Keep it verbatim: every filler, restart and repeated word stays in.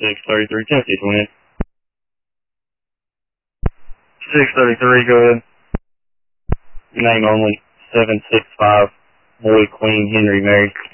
six thirty-three, Tennessee twin. six thirty-three, go ahead. Name only, seven six five, Boy, Queen, Henry, Mary.